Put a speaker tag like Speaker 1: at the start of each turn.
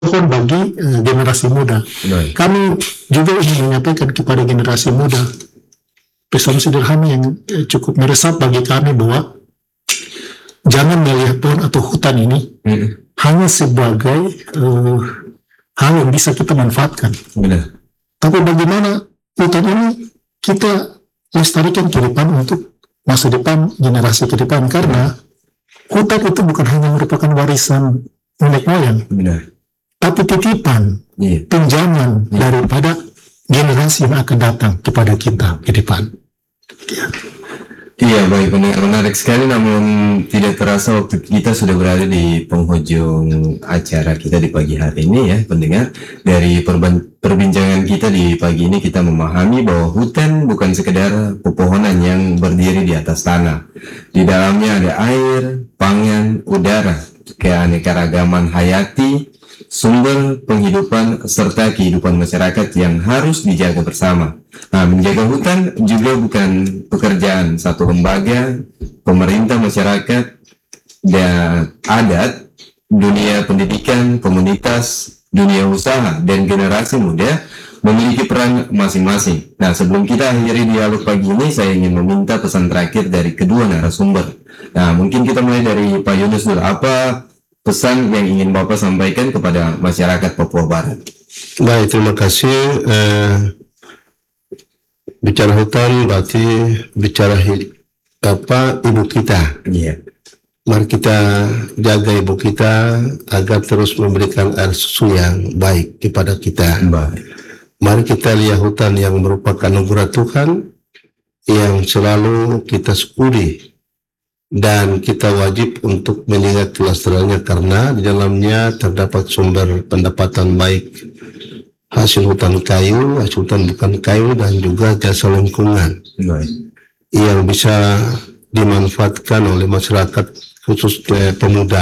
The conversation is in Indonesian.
Speaker 1: pohon bagi generasi muda. Kami juga ingin menyampaikan kepada generasi muda pesan sederhana yang cukup meresap bagi kami, bahwa jangan melihat pohon atau hutan ini hanya sebagai hal yang bisa kita manfaatkan. Tapi bagaimana hutan ini kita lestarikan ke depan untuk masa depan generasi ke depan, karena hutan itu bukan hanya merupakan warisan nenek moyang, tapi titipan, pinjaman daripada generasi yang akan datang kepada kita ke depan.
Speaker 2: Iya, baik, menarik sekali. Namun tidak terasa waktu kita sudah berada di penghujung acara kita di pagi hari ini ya, pendengar. Dari perbincangan kita di pagi ini, kita memahami bahwa hutan bukan sekedar pepohonan yang berdiri di atas tanah. Di dalamnya ada air, pangan, udara, keanekaragaman hayati, sumber penghidupan, serta kehidupan masyarakat yang harus dijaga bersama. Nah, menjaga hutan juga bukan pekerjaan satu lembaga, pemerintah, masyarakat, dan adat, dunia pendidikan, komunitas, dunia usaha, dan generasi muda memiliki peran masing-masing. Nah, sebelum kita akhiri dialog pagi ini, saya ingin meminta pesan terakhir dari kedua narasumber. Nah, mungkin kita mulai dari Pak Yunus dulu. Apa pesan yang ingin Bapak sampaikan kepada masyarakat Papua Barat?
Speaker 3: Baik, terima kasih. Bicara hutan berarti bicara ibu kita. Mari kita jaga ibu kita agar terus memberikan air susu yang baik kepada kita. Mari kita lihat hutan yang merupakan anugerah Tuhan yang selalu kita syukuri, dan kita wajib untuk menjaga kelestariannya, karena di dalamnya terdapat sumber pendapatan baik hasil hutan kayu, hasil hutan bukan kayu, dan juga jasa lingkungan yang bisa dimanfaatkan oleh masyarakat, khususnya pemuda.